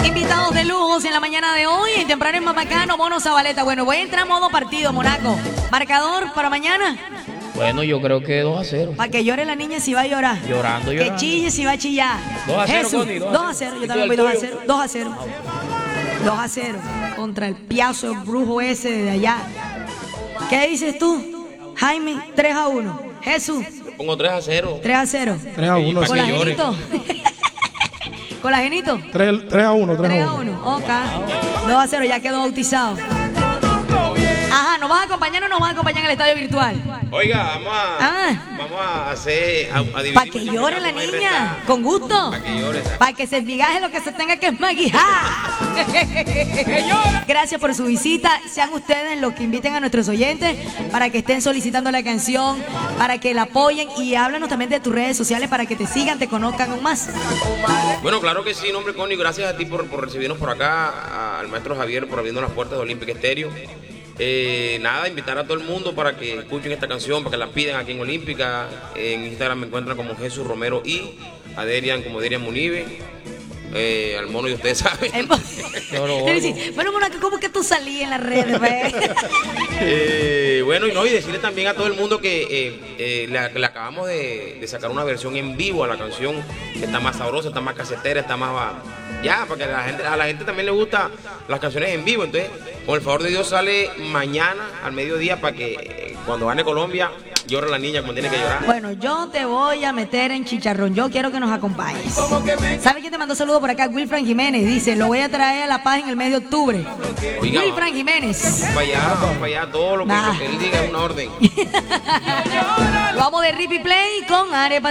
Invitados de lujos en la mañana de hoy, en temprano en Mapacano, Mono Zabaleta. Bueno, voy a entrar a modo partido, Monaco. ¿Marcador para mañana? Bueno, yo creo que 2-0. Para que llore la niña si va a llorar. Llorando. Que chille si va a chillar. 2-0, Connie, 2-0. Yo también voy 2-0. 2-0. 2-0. Contra el piazo brujo ese de allá. ¿Qué dices tú, Jaime? 3-1. Jesús. Yo pongo 3-0. 3-0. 3-1. ¿Con la Genito? ¿Con la Genito? 3-1. 3-1. Ok. 2-0, ya quedó bautizado. Ajá, ¿nos vas a acompañar o nos vas a acompañar en el estadio virtual? Oiga, vamos a hacer... Para que llore la niña, con gusto. Para que llore. Para que se esmigaje lo que se tenga que esmaguijar. Gracias por su visita. Sean ustedes los que inviten a nuestros oyentes para que estén solicitando la canción, para que la apoyen y háblanos también de tus redes sociales para que te sigan, te conozcan aún más. Bueno, claro que sí, nombre Connie, gracias a ti por recibirnos por acá, al maestro Javier por abrirnos las puertas de Olímpica Estéreo. Nada, invitar a todo el mundo para que escuchen esta canción, para que la pidan aquí en Olímpica. En Instagram me encuentran como Jesús Romero y a Derian como Derian Munive. Al mono y ustedes saben. Bueno, Monaco, ¿cómo que tú salí en las redes? Bueno, y decirle también a todo el mundo que le acabamos de sacar una versión en vivo a la canción, que está más sabrosa, está más casetera, está más... Ya, porque a la gente también le gustan las canciones en vivo. Entonces, con el favor de Dios, sale mañana al mediodía para que cuando gane Colombia llore la niña como tiene que llorar. Bueno, yo te voy a meter en chicharrón. Yo quiero que nos acompañes. ¿Sabes quién te mandó saludos por acá? Wilfran Jiménez. Dice, lo voy a traer a La Paz en el mes de octubre. Oiga, Wilfran Jiménez. Vamos para allá. Todo lo que él diga es una orden. Vamos de Rippy Play con arepas.